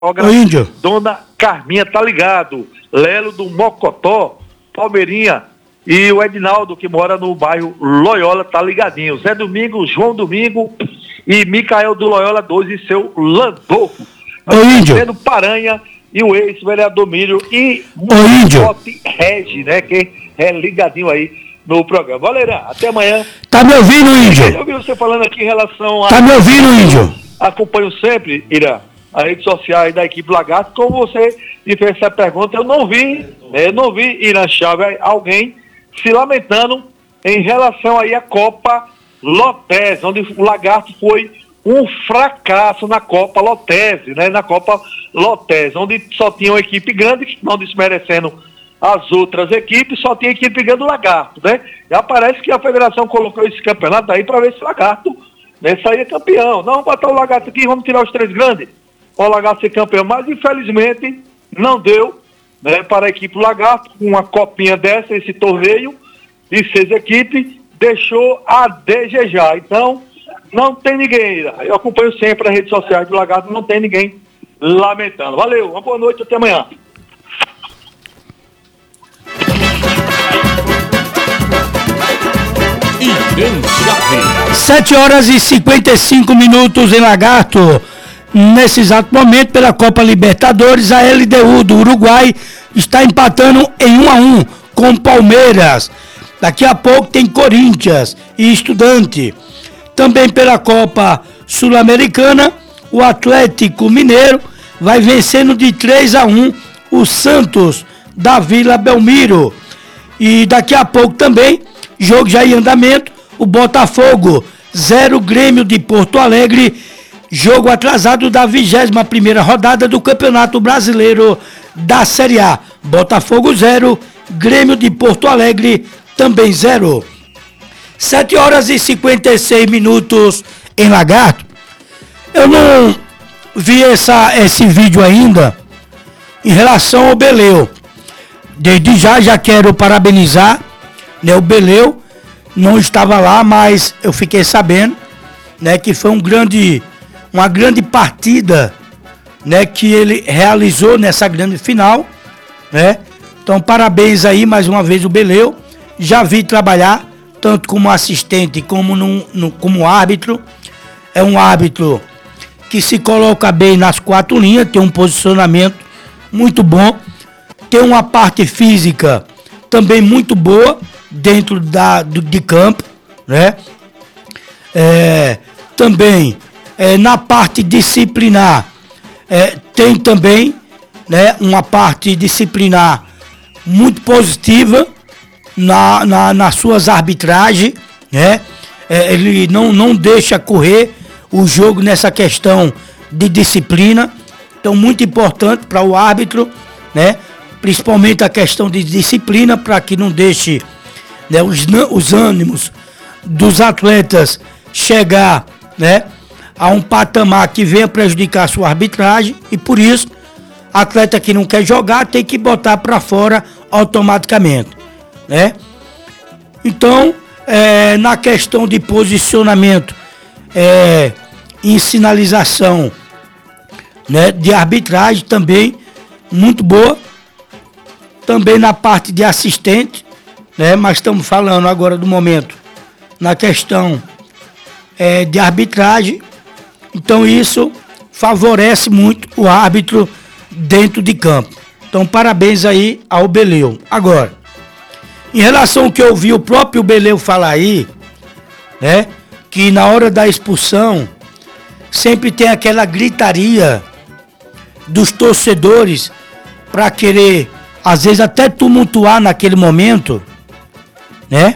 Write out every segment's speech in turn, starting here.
Ô, Índio. Dona Carminha, tá ligado? Lelo do Mocotó, Palmeirinha e o Edinaldo, que mora no bairro Loyola, tá ligadinho. Zé Domingo, João Domingo e Micael do Loyola 2 e seu Landolfo. Ô, Índio. Sendo Paranha e o ex-vereador Milho e Índio. Regi, né? Que é ligadinho aí no programa. Valerã, até amanhã. Tá me ouvindo, Índio? Eu ouvi você falando aqui em relação a... Tá me ouvindo, Índio? Acompanho sempre, Irã, as redes sociais da equipe Lagarto. Como você me fez essa pergunta, eu não vi, Irã Chaves, alguém se lamentando em relação aí à Copa Lotese, onde o Lagarto foi um fracasso na Copa Lotese, né? Na Copa Lotese, onde só tinha uma equipe grande, não desmerecendo as outras equipes, só tinha equipe grande do Lagarto, né? Já parece que a federação colocou esse campeonato aí para ver se o Lagarto, né, saía campeão. Não, botar o Lagarto aqui, vamos tirar os 3 grandes, para o Lagarto ser campeão. Mas infelizmente não deu, né, para a equipe Lagarto, com uma copinha dessa, esse torneio de 6 equipes, deixou a desejar. Então, não tem ninguém. Eu acompanho sempre as redes sociais do Lagarto, não tem ninguém lamentando. Valeu, uma boa noite, até amanhã. Irã Chaves. 7h55 em Lagarto. Nesse exato momento, pela Copa Libertadores, a LDU do Uruguai está empatando em 1-1 com o Palmeiras. Daqui a pouco tem Corinthians e Estudante. Também pela Copa Sul-Americana, o Atlético Mineiro vai vencendo de 3-1 o Santos da Vila Belmiro. E daqui a pouco também, jogo já em andamento, o Botafogo 0, Grêmio de Porto Alegre, jogo atrasado da 21ª rodada do Campeonato Brasileiro da Série A. Botafogo 0, Grêmio de Porto Alegre também 0. 7h56 em Lagarto. Eu não vi esse vídeo ainda em relação ao Beleu. Desde já quero parabenizar, né, o Beleu. Não estava lá, mas eu fiquei sabendo, né, que foi uma grande partida, né, que ele realizou nessa grande final, né? Então parabéns aí mais uma vez o Beleu. Já vi trabalhar tanto como assistente como como árbitro. É um árbitro que se coloca bem nas 4 linhas, tem um posicionamento muito bom, tem uma parte física também muito boa dentro de campo, né? Também na parte disciplinar tem também, né, uma parte disciplinar muito positiva nas suas arbitragens, né? Ele não deixa correr o jogo nessa questão de disciplina. Então, muito importante para o árbitro, né? Principalmente a questão de disciplina, para que não deixe, né, os ânimos dos atletas chegar, né, a um patamar que venha prejudicar a sua arbitragem. E por isso, atleta que não quer jogar tem que botar para fora automaticamente, né? Então, na questão de posicionamento, em sinalização, né, de arbitragem também muito boa. Também na parte de assistente, né, mas estamos falando agora do momento na questão de arbitragem. Então isso favorece muito o árbitro dentro de campo. Então parabéns aí ao Beleu. Agora, em relação ao que eu ouvi o próprio Beleu falar aí, né, que na hora da expulsão sempre tem aquela gritaria dos torcedores para querer, às vezes até tumultuar naquele momento, né?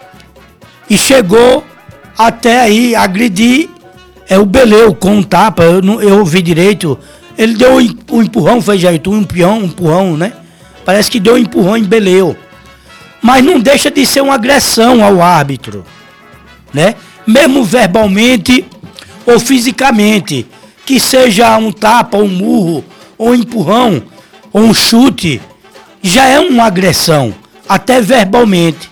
E chegou até aí agredir o Beleu com um tapa. Eu ouvi direito. Ele deu um empurrão, foi Jair, um empurrão, né? Parece que deu um empurrão em Beleu. Mas não deixa de ser uma agressão ao árbitro, né? Mesmo verbalmente ou fisicamente, que seja um tapa, um murro, ou um empurrão, ou um chute, já é uma agressão, até verbalmente.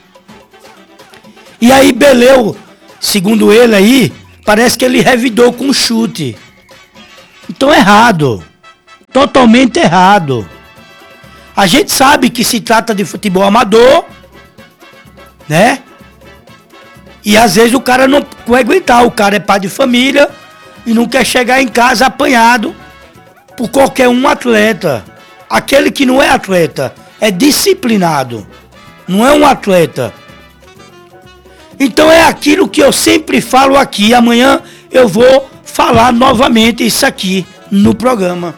E aí Beleu, segundo ele aí, parece que ele revidou com chute. Então é errado. totalmente errado. A gente sabe que se trata de futebol amador, né? E às vezes o cara não vai aguentar, o cara é pai de família e não quer chegar em casa apanhado por qualquer um atleta. Aquele que não é atleta é disciplinado, não é um atleta. Então é aquilo que eu sempre falo aqui. Amanhã eu vou falar novamente isso aqui no programa.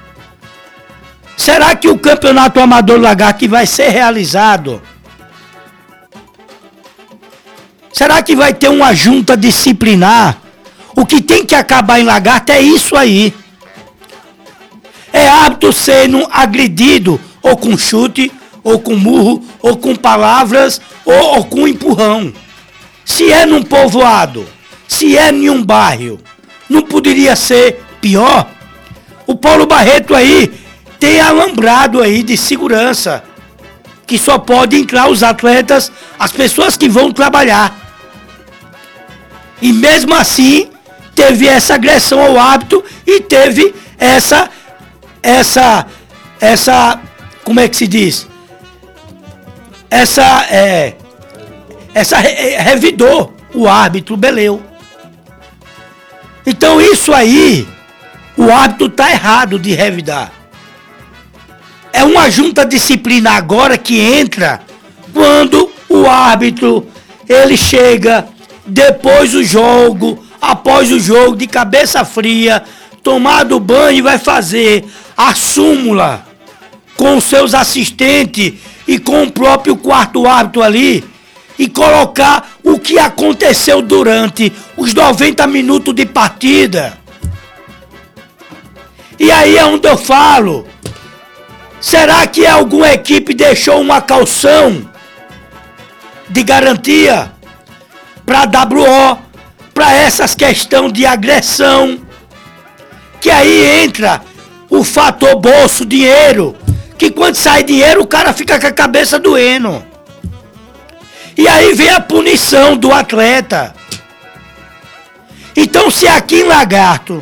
Será que o Campeonato Amador Lagarto vai ser realizado? Será que vai ter uma junta disciplinar? O que tem que acabar em Lagarto é isso aí. É árbitro sendo agredido, ou com chute, ou com murro, ou com palavras, ou com empurrão. Se é num povoado, se é em um bairro, não poderia ser pior? O Paulo Barreto aí tem alambrado aí de segurança, que só pode entrar os atletas, as pessoas que vão trabalhar. E mesmo assim, teve essa agressão ao árbitro e teve essa, como é que se diz? Revidou o árbitro Beleu. Então isso aí, o árbitro tá errado de revidar. É uma junta disciplinar agora que entra quando o árbitro, ele chega depois do jogo, após o jogo, de cabeça fria, tomado banho e vai fazer a súmula com os seus assistentes e com o próprio quarto árbitro ali e colocar o que aconteceu durante os 90 minutos de partida. E aí é onde eu falo, será que alguma equipe deixou uma calção de garantia para WO, para essas questões de agressão? Que aí entra o fator bolso, dinheiro, que quando sai dinheiro o cara fica com a cabeça doendo. E aí vem a punição do atleta. Então se aqui em Lagarto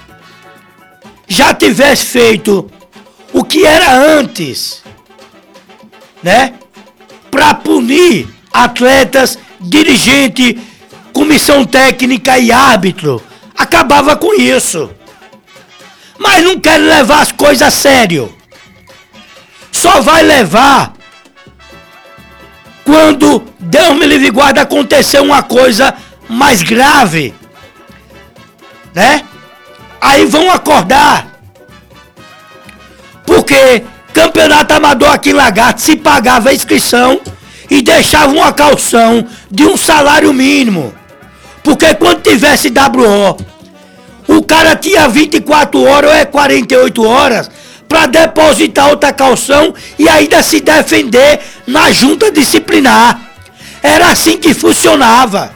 já tivesse feito o que era antes, né? Para punir atletas, dirigente, comissão técnica e árbitro, acabava com isso. Mas não quer levar as coisas a sério. Só vai levar quando, Deus me livre e guarda, acontecer uma coisa mais grave, né? Aí vão acordar. Porque campeonato amador aqui em Lagarto se pagava a inscrição e deixava uma calção de um salário mínimo. Porque quando tivesse WO, o cara tinha 24 horas ou 48 horas para depositar outra calção e ainda se defender na junta disciplinar. Era assim que funcionava.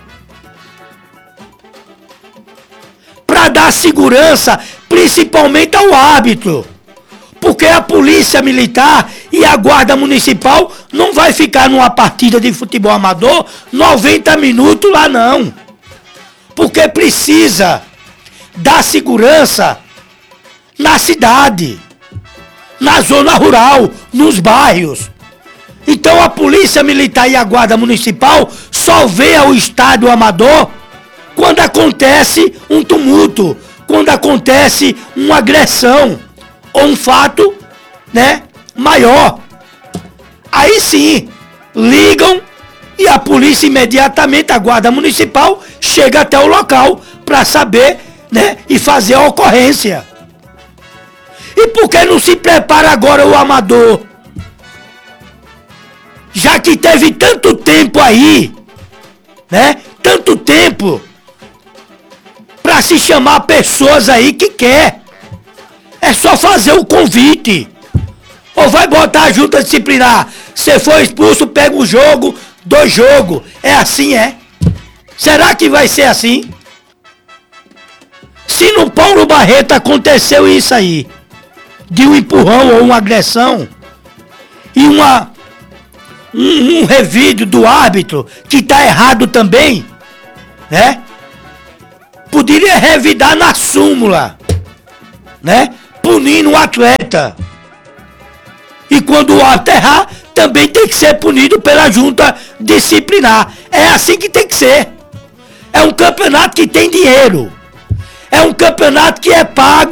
Para dar segurança, principalmente ao árbitro. Porque a polícia militar e a guarda municipal não vai ficar numa partida de futebol amador 90 minutos lá não. Porque precisa dar segurança na cidade, na zona rural, nos bairros. Então a polícia militar e a guarda municipal só vê ao estádio amador quando acontece um tumulto, quando acontece uma agressão ou um fato, né, maior. Aí sim, ligam e a polícia imediatamente, a guarda municipal, chega até o local para saber, né, e fazer a ocorrência. E por que não se prepara agora o amador? Já que teve tanto tempo aí, né, tanto tempo para se chamar pessoas aí que quer. É só fazer o convite. Ou vai botar a junta disciplinar. Se for expulso, pega um jogo, 2 jogos. É assim, é? Será que vai ser assim? Se no Paulo Barreto aconteceu isso aí, de um empurrão ou uma agressão, e um revídeo do árbitro, que tá errado também, né? Poderia revidar na súmula, né? punindo o atleta. E quando o árbitro errar, também tem que ser punido pela junta disciplinar. É assim que tem que ser. É um campeonato que tem dinheiro. É um campeonato que é pago